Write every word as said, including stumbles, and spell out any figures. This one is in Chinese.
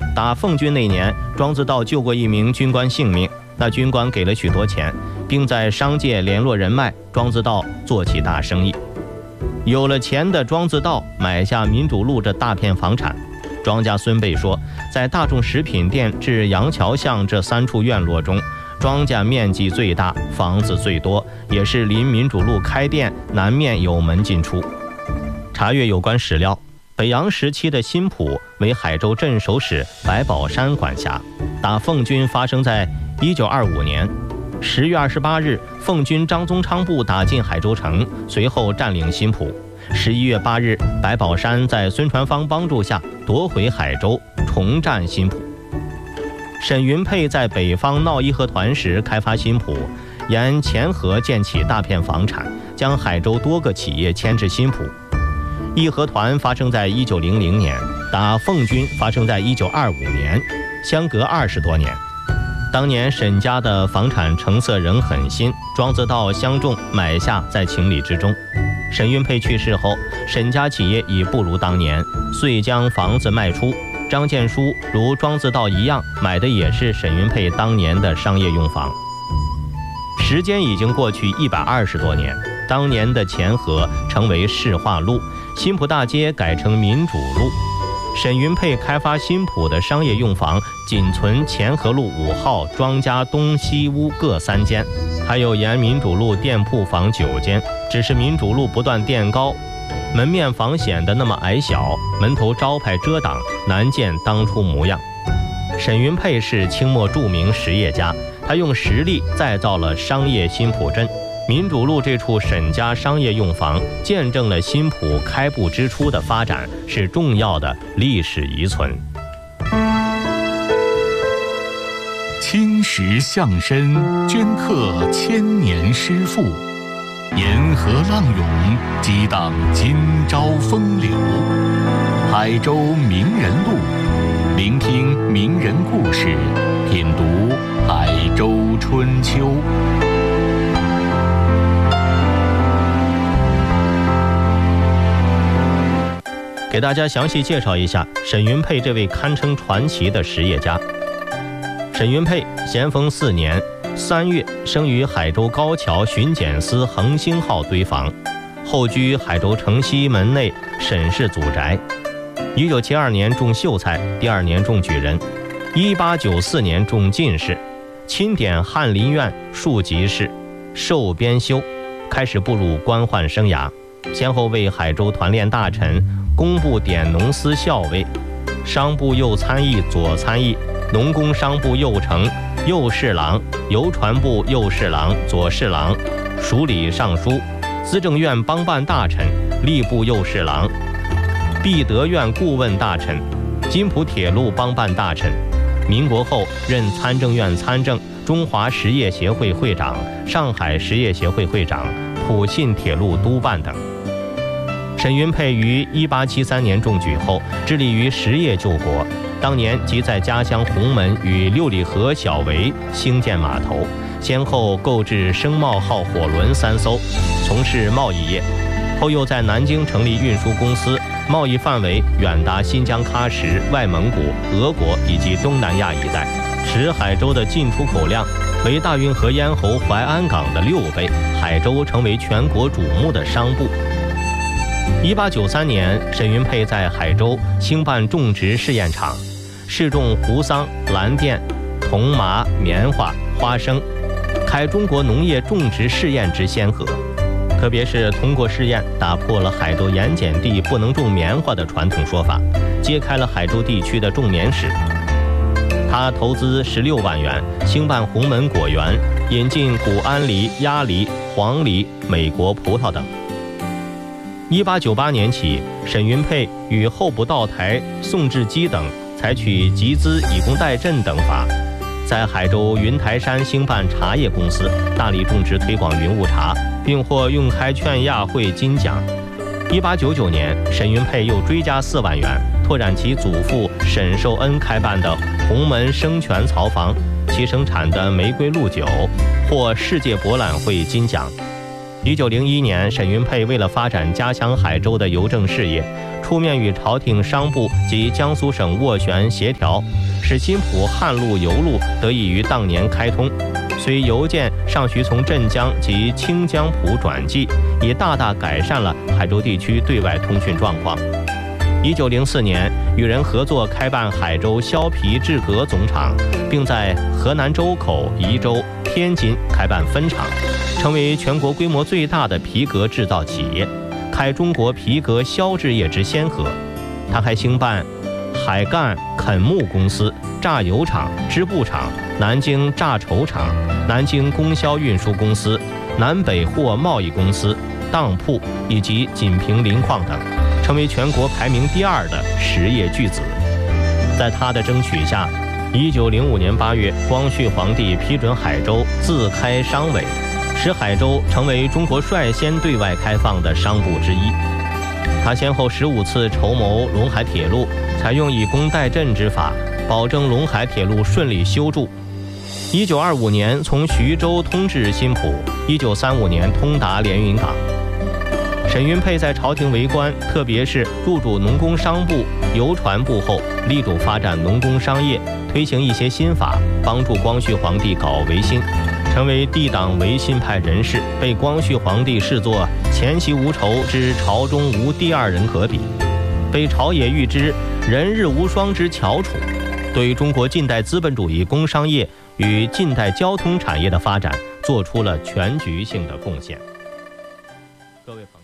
打奉军那年，庄子道救过一名军官性命，那军官给了许多钱，并在商界联络人脉，庄子道做起大生意。有了钱的庄子道买下民主路这大片房产。庄家孙辈说，在大众食品店至杨桥巷这三处院落中，庄稼面积最大，房子最多，也是临民主路开店，南面有门进出。查阅有关史料，北洋时期的新浦为海州镇守使白宝山管辖。打奉军发生在一九二五年十月二十八日，奉军张宗昌部打进海州城，随后占领新浦。十一月八日，白宝山在孙传芳帮助下夺回海州，重占新浦。沈云沛在北方闹义和团时开发新浦，沿前河建起大片房产，将海州多个企业迁至新浦。义和团发生在一九零零年，打奉军发生在一九二五年，相隔二十多年。当年沈家的房产成色仍很新，庄子道相中买下，在情理之中。沈云沛去世后，沈家企业已不如当年，遂将房子卖出。张建书如庄子道一样，买的也是沈云沛当年的商业用房。时间已经过去一百二十多年，当年的前河成为市化路，新浦大街改成民主路。沈云沛开发新浦的商业用房仅存前河路五号庄家东西屋各三间，还有沿民主路店铺房九间，只是民主路不断垫高，门面房显得那么矮小，门头招牌遮挡，难见当初模样。沈云沛是清末著名实业家，他用实力再造了商业新浦镇。民主路这处沈家商业用房见证了新浦开埠之初的发展，是重要的历史遗存。 青石象身，镌刻千年诗赋，沿河浪涌，激荡今朝风流。海州名人录，聆听名人故事，品读海州春秋。 给大家详细介绍一下沈云沛这位堪称传奇的实业家。沈云沛咸丰四年三月生于海州高桥巡检司恒兴号堆房，后居海州城西门内沈氏祖宅。一九七二年中秀才，第二年中举人，一八九四年中进士，钦点翰林院庶吉士，授编修，开始步入官宦生涯，先后为海州团练大臣、工部典农司校尉、商部右参议、左参议、农工商部右丞、右侍郎、邮传部右侍郎、左侍郎、署理尚书、资政院帮办大臣、吏部右侍郎、弼德院顾问大臣、金浦铁路帮办大臣。民国后任参政院参政、中华实业协会会长、上海实业协会会长、普信铁路督办等。沈云沛于一八七三年中举后，致力于实业救国。当年即在家乡洪门与六里河小围兴建码头，先后购置声茂号火轮三艘，从事贸易业。后又在南京成立运输公司，贸易范围远达新疆喀什、外蒙古、俄国以及东南亚一带，使海州的进出口量为大运河咽喉淮安港的六倍，海州成为全国瞩目的商埠。一八九三年，沈云沛在海州兴办种植试验场，试种胡桑、蓝靛、铜麻、棉花、花生，开中国农业种植试验之先河。特别是通过试验，打破了海州盐碱地不能种棉花的传统说法，揭开了海州地区的种棉史。他投资十六万元，兴办鸿门果园，引进古安梨、鸭梨、黄梨、美国葡萄等。一八九八年起，沈云沛与候补道台、宋志基等采取集资以工代赈等法，在海州云台山兴办茶叶公司，大力种植推广云雾茶，并获用开劝亚会金奖。一八九九年，沈云沛又追加四万元，拓展其祖父沈寿恩开办的鸿门生泉槽房，其生产的玫瑰露酒获世界博览会金奖。 一九零一年，沈云沛为了发展加强海州的邮政事业，出面与朝廷商部及江苏省斡旋协调，使新浦汉路邮路得以于当年开通。虽邮件尚需从镇江及清江浦转寄，也大大改善了海州地区对外通讯状况。一九零四年，与人合作开办海州削皮制革总厂，并在河南周口、宜州、天津开办分厂，成为全国规模最大的皮革制造企业，开中国皮革削制业之先河。他还兴办海干垦木公司、榨油厂、织布厂、南京榨绸厂、南京供销运输公司、南北货贸易公司、当铺以及锦屏磷矿等，成为全国排名第二的实业巨子。在他的争取下，一九零五年八月，光绪皇帝批准海州自开商委，使海州成为中国率先对外开放的商埠之一。他先后十五次筹谋陇海铁路，采用以工代赈之法，保证陇海铁路顺利修筑。一九二五年从徐州通至新浦，一九三五年通达连云港。沈云沛在朝廷为官，特别是入主农工商部、邮传部后，力主发展农工商业，推行一些新法，帮助光绪皇帝搞维新，成为帝党维新派人士，被光绪皇帝视作前期无仇之朝中无第二人可比，被朝野誉之人日无双之翘楚，对于中国近代资本主义工商业与近代交通产业的发展做出了全局性的贡献。各位朋友。